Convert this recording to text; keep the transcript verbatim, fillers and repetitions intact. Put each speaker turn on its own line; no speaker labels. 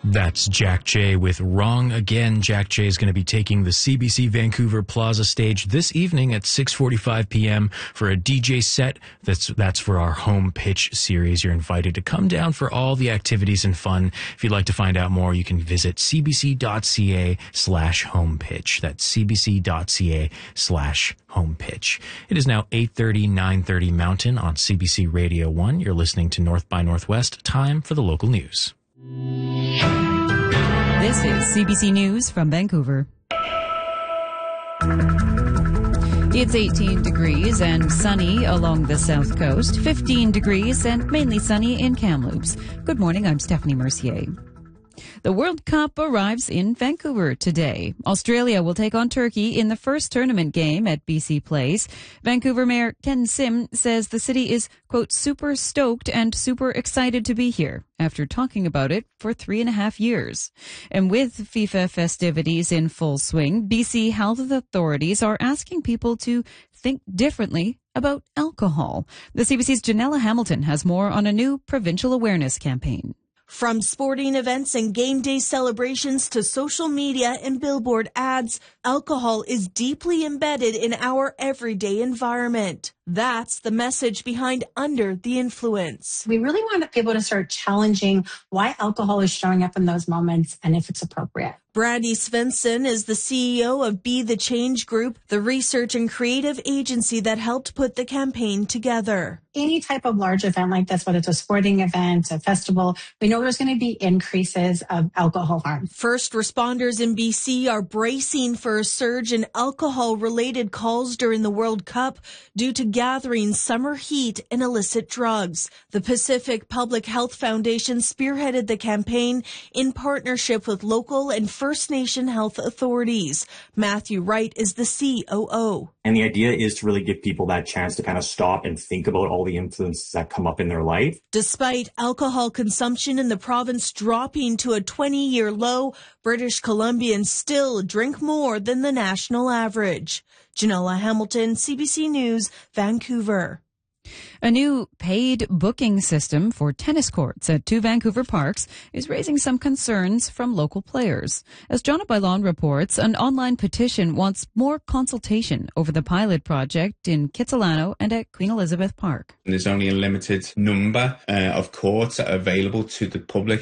That's Jack J with Wrong Again. Jack J is going to be taking the C B C Vancouver Plaza stage this evening at six forty-five p.m. for a D J set. That's that's for our Home Pitch series. You're invited to come down for all the activities and fun. If you'd like to find out more, you can visit cbc.ca slash home pitch. That's cbc.ca slash home pitch. It is now eight thirty, nine thirty Mountain on C B C Radio one. You're listening to North by Northwest. Time for the local news.
This is C B C News from Vancouver. It's eighteen degrees and sunny along the south coast, fifteen degrees and mainly sunny in Kamloops. Good morning, I'm Stephanie Mercier. The World Cup arrives in Vancouver today. Australia will take on Turkey in the first tournament game at B C Place. Vancouver Mayor Ken Sim says the city is, quote, super stoked and super excited to be here after talking about it for three and a half years. And with FIFA festivities in full swing, B C health authorities are asking people to think differently about alcohol. The C B C's Janella Hamilton has more on a new provincial awareness campaign.
From sporting events and game day celebrations to social media and billboard ads, alcohol is deeply embedded in our everyday environment. That's the message behind Under the Influence.
We really want people to start challenging why alcohol is showing up in those moments and if it's appropriate.
Brandy Svensson is the C E O of Be the Change Group, the research and creative agency that helped put the campaign together.
Any type of large event like this, whether it's a sporting event, a festival, we know there's going to be increases of alcohol harm.
First responders in B C are bracing for a surge in alcohol-related calls during the World Cup due to gathering summer heat and illicit drugs. The Pacific Public Health Foundation spearheaded the campaign in partnership with local and First Nation health authorities. Matthew Wright is the C O O.
And the idea is to really give people that chance to kind of stop and think about all the influences that come up in their life.
Despite alcohol consumption in the province dropping to a twenty-year low, British Columbians still drink more than the national average. Janella Hamilton, C B C News, Vancouver.
A new paid booking system for tennis courts at two Vancouver parks is raising some concerns from local players. As Jonah Bailon reports, an online petition wants more consultation over the pilot project in Kitsilano and at Queen Elizabeth Park.
There's only a limited number uh, of courts that are available to the public